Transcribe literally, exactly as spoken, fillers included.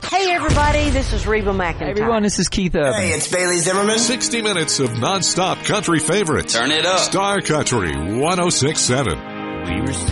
Hey, everybody, this is Reba McEntire. Hey, everyone, this is Keith Urban. Hey, it's Bailey Zimmerman. sixty minutes of nonstop country favorites. Turn it up. Star Country one oh six point seven. We